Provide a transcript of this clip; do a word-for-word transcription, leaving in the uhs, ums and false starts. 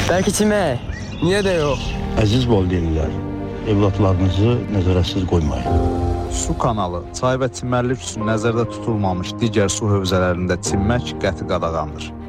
Belki çimək, niyə də yox? Əziz valideynlər, evlatlarınızı nəzarətsiz qoymayın. Su kanalı, çay və çimərlik üçün nəzərdə tutulmamış digər su hövzələrində çimmək qəti qadağandır.